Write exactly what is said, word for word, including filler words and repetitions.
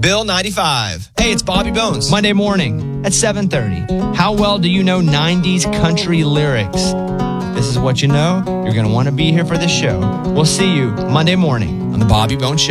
Bill ninety-five. Hey, it's Bobby Bones. Monday morning at seven thirty. How well do you know nineties country lyrics? If this is what you know, you're going to want to be here for this show. We'll see you Monday morning on The Bobby Bones Show.